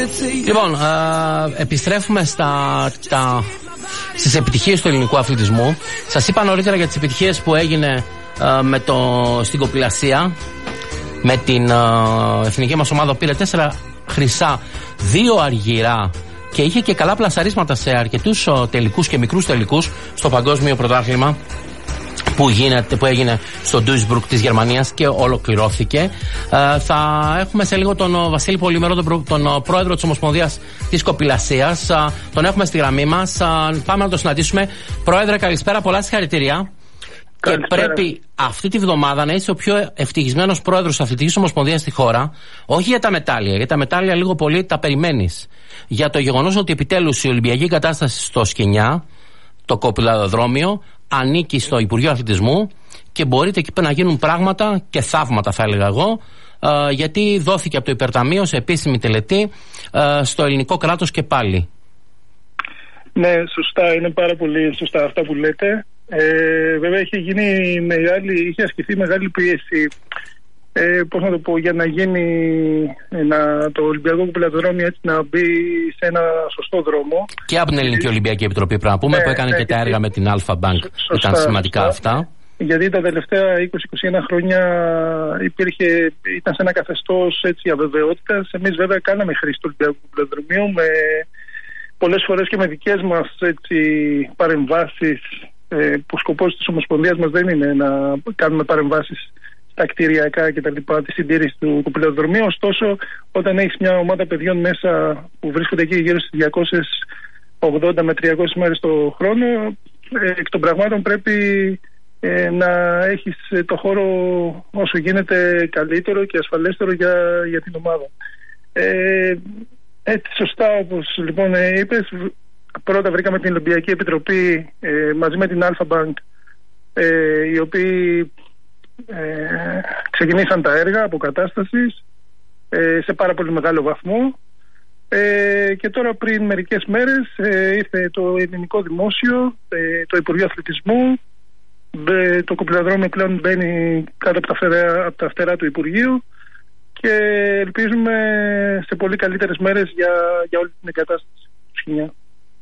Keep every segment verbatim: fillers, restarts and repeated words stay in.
Λοιπόν, ε, επιστρέφουμε στα, τα, στις επιτυχίες του ελληνικού αθλητισμού. Σας είπα νωρίτερα για τις επιτυχίες που έγινε ε, με το, στην κοπηλασία. Με την ε, εθνική μας ομάδα πήρε τέσσερα χρυσά, δύο αργυρά και είχε και καλά πλασαρίσματα σε αρκετούς ε, τελικούς και μικρούς τελικούς στο παγκόσμιο πρωτάθλημα που, γίνεται, που έγινε στο Duisburg της Γερμανίας και ολοκληρώθηκε. Ε, θα έχουμε σε λίγο τον Βασίλη Πολυμερό, τον, προ, τον πρόεδρο της Ομοσπονδίας της Κοπηλασίας. Ε, τον έχουμε στη γραμμή μας. Ε, πάμε να τον συναντήσουμε. Πρόεδρε, καλησπέρα, πολλά συγχαρητήρια. Και πρέπει αυτή τη βδομάδα να είσαι ο πιο ευτυχισμένος πρόεδρος της Αθλητικής Ομοσπονδίας στη χώρα. Όχι για τα μετάλλια, για τα μετάλλια λίγο πολύ τα περιμένεις. Για το γεγονός ότι επιτέλους η Ολυμπιακή κατάσταση στο Σκηνιά, το κοπηλαδρόμιο, ανήκει στο Υπουργείο Αθλητισμού και μπορείτε εκεί να γίνουν πράγματα και θαύματα, θα έλεγα εγώ, ε, γιατί δόθηκε από το Υπερταμείο σε επίσημη τελετή ε, στο ελληνικό κράτος και πάλι. Ναι, σωστά, είναι πάρα πολύ σωστά αυτά που λέτε. Ε, βέβαια είχε γίνει μεγάλη, είχε ασκηθεί μεγάλη πίεση, ε, πώς να το πω, για να γίνει ένα, το Ολυμπιακό Κοπηλαδρόμιο έτσι να μπει σε ένα σωστό δρόμο. Και από την Ελληνική Ολυμπιακή Επιτροπή πρέπει να πούμε, ναι, που έκανε ναι, και τα έργα με την Αλφα Bank. Σωστά, ήταν σημαντικά σωστά. Αυτά. Γιατί τα τελευταία είκοσι με είκοσι ένα χρόνια υπήρχε, ήταν σε ένα καθεστώς έτσι αβεβαιότητας. Εμείς βέβαια κάναμε χρήση του Ολυμπιακού Κοπηλαδρομίου με πολλές φορές και με δικές μας έτσι παρεμβάσεις, που σκοπός της Ομοσπονδίας μας δεν είναι να κάνουμε παρεμβάσεις στα κτηριακά και τα λοιπά, τη συντήρηση του κοπηλαδρομίου. Ωστόσο, όταν έχεις μια ομάδα παιδιών μέσα που βρίσκονται εκεί γύρω στις διακόσιες ογδόντα με τριακόσιες μέρες το χρόνο, εκ των πραγμάτων πρέπει ε, να έχεις το χώρο όσο γίνεται καλύτερο και ασφαλέστερο για, για την ομάδα. Ε, έτσι σωστά όπως λοιπόν είπες, πρώτα βρήκαμε την Ολυμπιακή Επιτροπή ε, μαζί με την Alpha Bank, ε, οι οποίοι ε, ξεκινήσαν τα έργα αποκατάστασης ε, σε πάρα πολύ μεγάλο βαθμό, ε, και τώρα πριν μερικές μέρες ε, ήρθε το ελληνικό δημόσιο, ε, το Υπουργείο Αθλητισμού, ε, το κοπηλαδρόμιο πλέον μπαίνει κάτω από τα φτερά, από τα φτερά του Υπουργείου και ελπίζουμε σε πολύ καλύτερες μέρες για, για όλη την εγκατάσταση του Σκηνιά.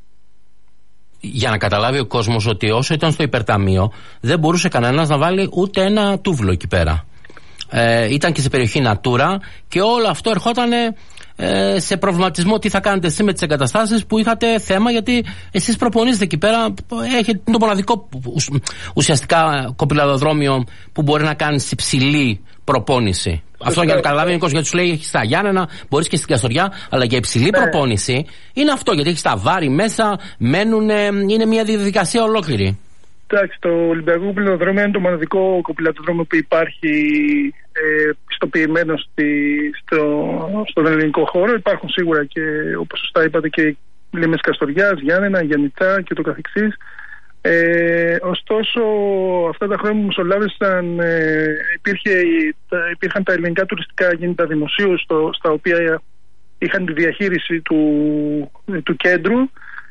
Για να καταλάβει ο κόσμος ότι όσο ήταν στο υπερταμείο δεν μπορούσε κανένας να βάλει ούτε ένα τούβλο εκεί πέρα. Ε, ήταν και σε περιοχή Natura και όλο αυτό ερχόταν ε, σε προβληματισμό τι θα κάνετε εσείς με τις εγκαταστάσεις που είχατε θέμα, γιατί εσείς προπονείστε εκεί πέρα, έχετε το μοναδικό ουσιαστικά κοπηλαδοδρόμιο που μπορεί να κάνει υψηλή προπόνηση. Αυτό για να καταλάβει ο κόσμος, γιατί σου λέει έχει στα Γιάννενα, μπορεί και στην Καστοριά, αλλά για υψηλή ναι. προπόνηση είναι αυτό, γιατί έχει τα βάρη μέσα, μένουν, είναι μια διαδικασία ολόκληρη. Εντάξει, το Ολυμπιακό Κοπηλαδρόμιο είναι το μοναδικό κοπηλαδρόμιο που υπάρχει ε, πιστοποιημένο στη, στο, στον ελληνικό χώρο. Υπάρχουν σίγουρα και, όπως σωστά είπατε, και λίμνες Καστοριάς, Γιάννενα, Γιαννητά και το καθεξής. Ε, ωστόσο, αυτά τα χρόνια που μεσολάβησαν, ε, υπήρχε, υπήρχαν τα ελληνικά τουριστικά κίνητα δημοσίου στο, στα οποία είχαν τη διαχείριση του, του κέντρου.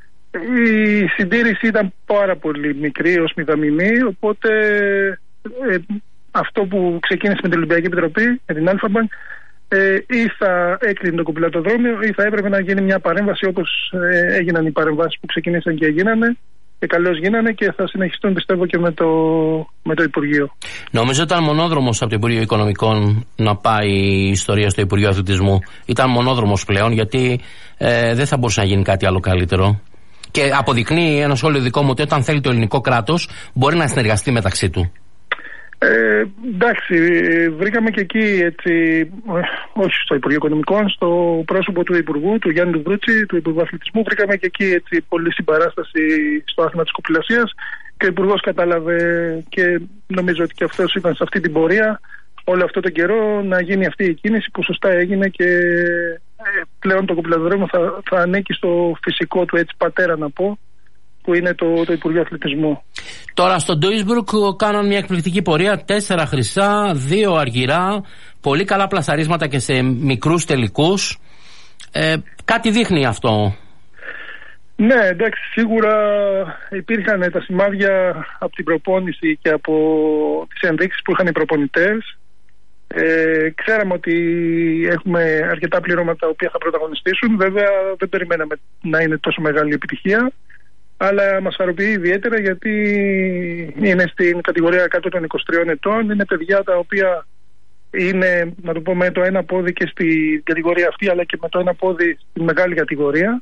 Η συντήρηση ήταν πάρα πολύ μικρή ως μηδαμινή, οπότε ε, αυτό που ξεκίνησε με την Ολυμπιακή Επιτροπή, με την Alpha Bank, ε, ή θα έκλεινε το κοπηλαδρόμιο ή θα έπρεπε να γίνει μια παρέμβαση, όπως ε, έγιναν οι παρεμβάσεις που ξεκινήσαν και έγινανε και καλώς γίνανε και θα συνεχιστούν πιστεύω και με το, με το Υπουργείο. Νομίζω ήταν μονόδρομος από το Υπουργείο Οικονομικών να πάει η ιστορία στο Υπουργείο Αθλητισμού. Ήταν μονόδρομος πλέον, γιατί ε, δεν θα μπορούσε να γίνει κάτι άλλο καλύτερο. Και αποδεικνύει ένα σχόλιο δικό μου ότι όταν θέλει το ελληνικό κράτος μπορεί να συνεργαστεί μεταξύ του. Ε, εντάξει, βρήκαμε και εκεί έτσι, όχι στο Υπουργείο Οικονομικών, στο πρόσωπο του Υπουργού, του Γιάννη Βρούτση, του Υπουργού Αθλητισμού, βρήκαμε και εκεί έτσι πολύ συμπαράσταση στο άθλημα της κοπηλασίας και ο Υπουργός κατάλαβε και νομίζω ότι και αυτός ήταν σε αυτή την πορεία όλο αυτό τον καιρό να γίνει αυτή η κίνηση που σωστά έγινε και πλέον το κοπηλαδρόμιο θα, θα ανήκει στο φυσικό του έτσι πατέρα, να πω, που είναι το, το Υπουργείο Αθλητισμού. Τώρα στο Duisburg κάναν μια εκπληκτική πορεία, τέσσερα χρυσά, δύο αργυρά, πολύ καλά πλασαρίσματα και σε μικρούς τελικούς. Ε, κάτι δείχνει αυτό. Ναι, εντάξει, σίγουρα υπήρχαν τα σημάδια από την προπόνηση και από τις ενδείξεις που είχαν οι προπονητές. Ε, ξέραμε ότι έχουμε αρκετά πληρώματα τα οποία θα πρωταγωνιστήσουν. Βέβαια δεν περιμέναμε να είναι τόσο μεγάλη επιτυχία, αλλά μας χαροποιεί ιδιαίτερα γιατί είναι στην κατηγορία κάτω των είκοσι τριών ετών. Είναι παιδιά τα οποία είναι, να το πω, με το ένα πόδι και στην κατηγορία αυτή, αλλά και με το ένα πόδι στην μεγάλη κατηγορία.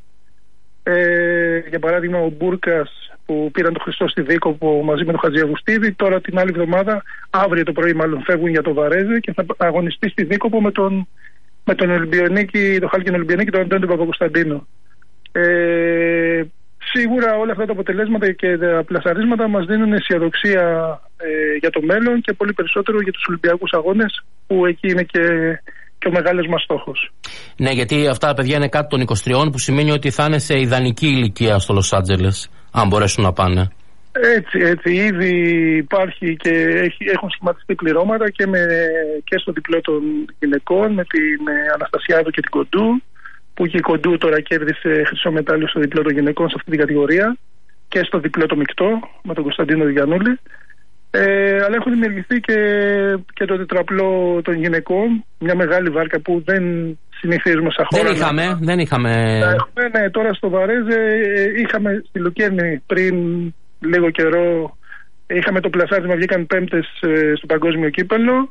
Ε, για παράδειγμα ο Μπούρκας που πήραν τον Χριστό στη Δίκοπο μαζί με τον Χατζιαβουστίδη, τώρα την άλλη εβδομάδα, αύριο το πρωί μάλλον, φεύγουν για το Βαρέζε και θα αγωνιστεί στη Δίκοπο με τον, με τον Ολυμπιονίκη, τον Χάλκιν Ολυμπιονίκη, τον Αντώνη Παπακοσταντίνο. Ε, σίγουρα όλα αυτά τα αποτελέσματα και τα πλασαρίσματα μας δίνουν αισιοδοξία ε, για το μέλλον και πολύ περισσότερο για τους Ολυμπιακούς Αγώνες, που εκεί είναι και, και ο μεγάλος μας στόχος. Ναι, γιατί αυτά τα παιδιά είναι κάτω των είκοσι τριών, που σημαίνει ότι θα είναι σε ιδανική ηλικία στο Λος Άντζελες, αν μπορέσουν να πάνε. Έτσι, έτσι. Ήδη υπάρχει και έχει, έχουν σχηματιστεί πληρώματα και, με, και στο διπλό των γυναικών με την Αναστασιάδου και την Κοντού, που και η Κοντού τώρα κέρδισε χρυσό μετάλλιο στο διπλό των γυναικών σε αυτή την κατηγορία, και στο διπλό το μεικτό με τον Κωνσταντίνο Διανούλη. Ε, αλλά έχουν δημιουργηθεί και, και το τετραπλό των γυναικών, μια μεγάλη βάρκα που δεν συνηθίζουμε σαν χώρα. Δεν είχαμε, να... δεν είχαμε. Έχουμε, ναι, τώρα στο Βαρέζε είχαμε στη Λουκέρνη πριν λίγο καιρό, είχαμε το πλασάρισμα, βγήκαν πέμπτες στο παγκόσμιο κύπελλο.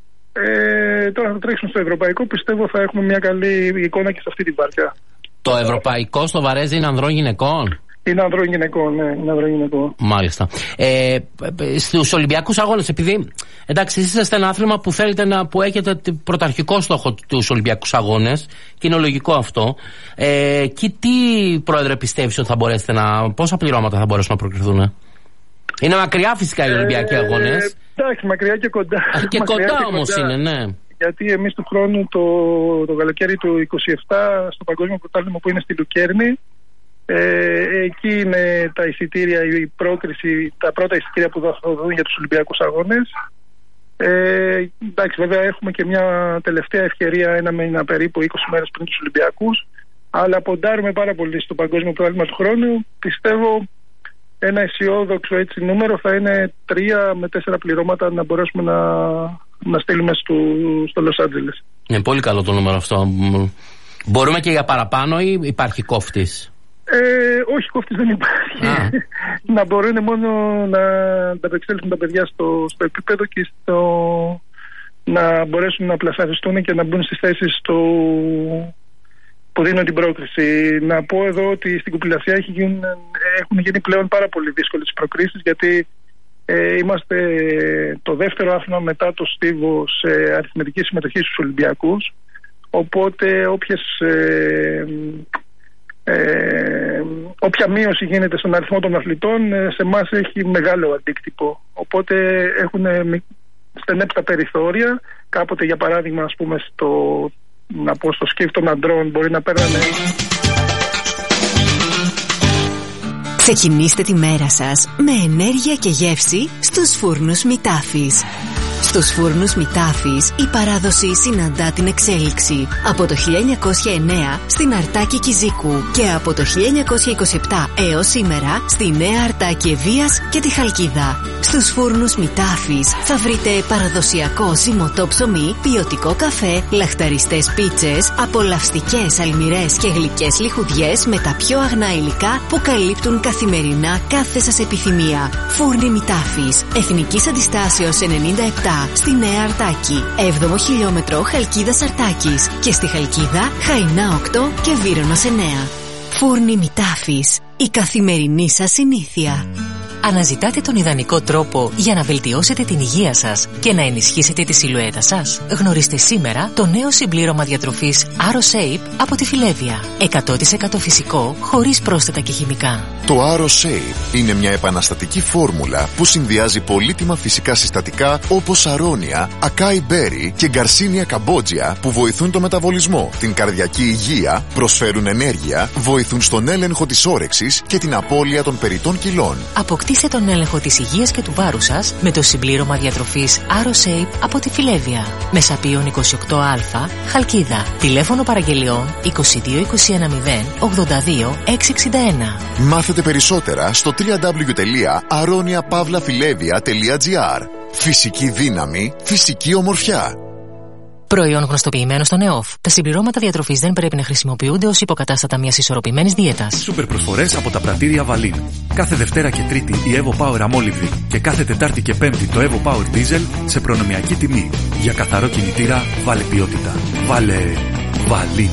Ε, τώρα θα τρέξουν στο ευρωπαϊκό, πιστεύω θα έχουμε μια καλή εικόνα και σε αυτή τη βάρκα. Το ευρωπαϊκό στο Βαρέζε είναι ανδρών γυναικών? Είναι ανδρών γυναικών, ναι, είναι ανδρών γυναικών. Μάλιστα. Ε, στους Ολυμπιακούς Αγώνες, επειδή εντάξει, εσείς είστε ένα άθλημα που θέλετε να, που έχετε πρωταρχικό στόχο τους Ολυμπιακούς Αγώνες, και είναι λογικό αυτό. Ε, και τι, πρόεδρε, πιστεύεις ότι θα μπορέσετε να. Πόσα πληρώματα θα μπορέσουν να προκριθούν? Είναι μακριά φυσικά οι Ολυμπιακοί ε, Αγώνες. Εντάξει, μακριά και κοντά. Και μακριά κοντά όμως είναι, ναι. Γιατί εμείς του χρόνου το, το καλοκαίρι του είκοσι επτά στο Παγκόσμιο Πρωτάθλημα που είναι στη Λουκέρνη, Ε, εκεί είναι τα εισιτήρια, η πρόκριση, τα πρώτα εισιτήρια που θα δουν για τους Ολυμπιακούς Αγώνες. Ε, εντάξει, βέβαια έχουμε και μια τελευταία ευκαιρία, ένα μήνα περίπου, είκοσι μέρες πριν τους Ολυμπιακούς, αλλά ποντάρουμε πάρα πολύ στο Παγκόσμιο Πρωτάθλημα του χρόνου. Πιστεύω ένα αισιόδοξο έτσι νούμερο θα είναι τρία με τέσσερα πληρώματα να μπορέσουμε να, να στείλουμε στο, στο Λος Άντζελες. Είναι πολύ καλό το νούμερο αυτό. Μπορούμε και για παραπάνω ή υπάρχει κόφτης? Ε, όχι, κόφτης δεν υπάρχει. Να μπορούν μόνο να ανταπεξέλθουν τα παιδιά στο, στο επίπεδο και στο, να μπορέσουν να πλασαριστούν και να μπουν στις θέσεις στο, που δίνουν την πρόκριση. Να πω εδώ ότι στην Κουπηλασία έχει γίνει, έχουν γίνει πλέον πάρα πολύ δύσκολες προκρίσεις, γιατί ε, είμαστε το δεύτερο άθλημα μετά το Στίβο σε αριθμητική συμμετοχή στους Ολυμπιακούς. Οπότε όποιες ε, Ε, όποια μείωση γίνεται στον αριθμό των αθλητών σε εμάς έχει μεγάλο αντίκτυπο. Οπότε έχουν στενέψει τα περιθώρια. Κάποτε, για παράδειγμα, ας πούμε, στο, να πω, στο σκύφ των αντρών μπορεί να παίρνανε. Ξεκινήστε τη μέρα σας με ενέργεια και γεύση στους φούρνους Μητάφης. Στους φούρνους Μητάφης η παράδοση συναντά την εξέλιξη. Από το χίλια εννιακόσια εννέα στην Αρτάκη Κιζίκου και από το χίλια εννιακόσια είκοσι επτά έως σήμερα στη Νέα Αρτάκη Ευβοίας και τη Χαλκίδα. Στους φούρνους Μητάφης θα βρείτε παραδοσιακό ζυμωτό ψωμί, ποιοτικό καφέ, λαχταριστές πίτσες, απολαυστικές αλμυρές και γλυκές λιχουδιές με τα πιο αγνά υλικά που καλύπτουν καθημερινά κάθε σας επιθυμία. Φούρνοι Μητάφης, Εθνικής Αντιστάσεως ενενήντα επτά στη Νέα Αρτάκη, έβδομο χιλιόμετρο Χαλκίδας Αρτάκης, και στη Χαλκίδα Χαϊνά οκτώ και Βύρωνος εννέα. Φούρνοι Μητάφης, η καθημερινή σας συνήθεια. Αναζητάτε τον ιδανικό τρόπο για να βελτιώσετε την υγεία σας και να ενισχύσετε τη σιλουέτα σας? Γνωρίστε σήμερα το νέο συμπλήρωμα διατροφής AroShape από τη Φιλέβια. εκατό τοις εκατό φυσικό, χωρίς πρόσθετα και χημικά. Το AroShape είναι μια επαναστατική φόρμουλα που συνδυάζει πολύτιμα φυσικά συστατικά όπως αρώνια, ακάι μπέρι και γκαρσίνια καμπότζια που βοηθούν το μεταβολισμό, την καρδιακή υγεία, προσφέρουν ενέργεια, βοηθούν στον έλεγχο της όρεξης και την απώλεια των περιττών κιλών. Αποκτήστε τον έλεγχο της υγείας και του βάρους σας με το συμπλήρωμα διατροφής AroShape από τη Φιλέβια. Μεσαπίων είκοσι οκτώ α, Χαλκίδα. Τηλέφωνο παραγγελιών είκοσι δύο είκοσι ένα μηδέν ογδόντα δύο εξακόσια εξήντα ένα. Μάθετε περισσότερα στο double-u double-u double-u τελεία aronia pavla filevia τελεία gr. Φυσική δύναμη, φυσική ομορφιά. Προϊόν γνωστοποιημένο στον ΕΟΦ. Τα συμπληρώματα διατροφής δεν πρέπει να χρησιμοποιούνται ως υποκατάστατα μιας ισορροπημένης δίαιτας. Σούπερ προσφορές από τα πρατήρια Βαλίν. Κάθε Δευτέρα και Τρίτη η Evo Power αμόλυβδη και κάθε Τετάρτη και Πέμπτη το Evo Power Diesel σε προνομιακή τιμή. Για καθαρό κινητήρα βάλε ποιότητα. Βάλε Βαλίν.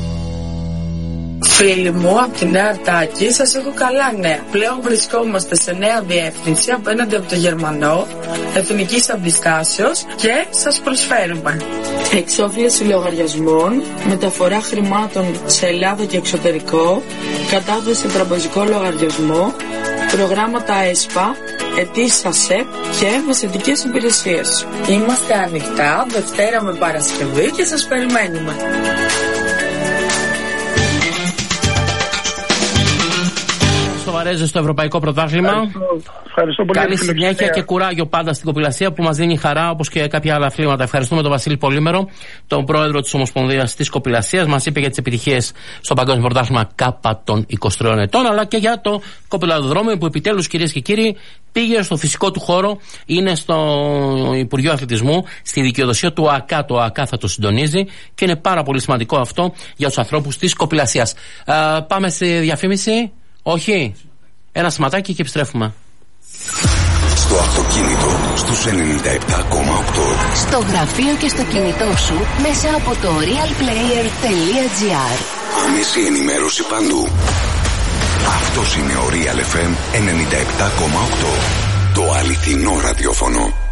Φίλοι μου, από τη Νέα Αρτάκη σας έχω καλά νέα. Πλέον βρισκόμαστε σε νέα διεύθυνση απέναντι από το Γερμανό, εθνικής αντιστάσεως και σας προσφέρουμε εξόφληση λογαριασμών, μεταφορά χρημάτων σε Ελλάδα και εξωτερικό, κατάθεση σε τραπεζικό λογαριασμό, προγράμματα ΕΣΠΑ, αιτήσεις ΑΣΕΠ και μεσαιτικές υπηρεσίες. Είμαστε ανοιχτά Δευτέρα με Παρασκευή και σας περιμένουμε. Σοβαρέζε στο Ευρωπαϊκό Πρωτάθλημα. Ευχαριστώ, ευχαριστώ πολύ. Καλή συνέχεια και κουράγιο πάντα στην κοπηλασία που μας δίνει χαρά, όπως και κάποια άλλα αθλήματα. Ευχαριστούμε τον Βασίλη Πολύμερο, τον πρόεδρο της Ομοσπονδίας της Κοπηλασίας. Μας είπε για τις επιτυχίες στο Παγκόσμιο Πρωτάθλημα κάπα των είκοσι τριών ετών, αλλά και για το κοπηλαδρόμιο που επιτέλους, κυρίες και κύριοι, πήγε στο φυσικό του χώρο. Είναι στο Υπουργείο Αθλητισμού, στη δικαιοδοσία του ΟΑΚΑ. Το ΟΑΚΑ θα το συντονίζει και είναι πάρα πολύ σημαντικό αυτό για τους ανθρώπους της κοπηλασίας. Ε, πάμε στη διαφήμιση. Όχι. Ένα σηματάκι και επιστρέφουμε. Στο αυτοκίνητο στους ενενήντα επτά κόμμα οκτώ. Στο γραφείο και στο κινητό σου μέσα από το real player τελεία gr. Άμεση ενημέρωση παντού. Αυτός είναι ο Real εφ εμ ενενήντα επτά κόμμα οκτώ. Το αληθινό ραδιόφωνο.